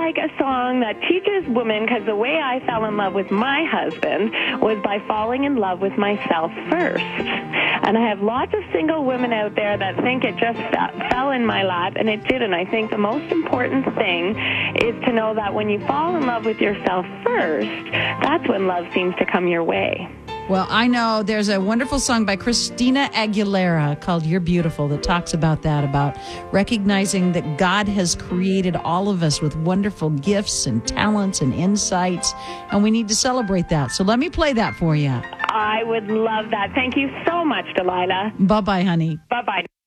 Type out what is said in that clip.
like a song that teaches women, because the way I fell in love with my husband was by falling in love with myself first. And I have lots of single women out there that think it just fell in my lap, and it didn't. I think the most important thing is to know that when you fall in love with yourself first, that's when love seems to come your way. Well, I know there's a wonderful song by Christina Aguilera called You're Beautiful that talks about that, about recognizing that God has created all of us with wonderful gifts and talents and insights, and we need to celebrate that. So let me play that for you. I would love that. Thank you so much, Delilah. Bye-bye, honey. Bye-bye.